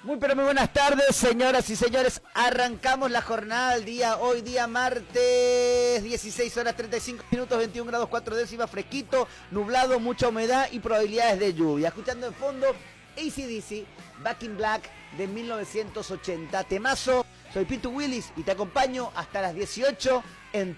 Pero muy buenas tardes, señoras y señores. Arrancamos la jornada del día, hoy día martes, 16 horas 35 minutos, 21 grados 4 décimas, fresquito, nublado, mucha humedad y probabilidades de lluvia. Escuchando en fondo AC/DC, Back in Black de 1980. Temazo, soy Pitu Willis y te acompaño hasta las 18 en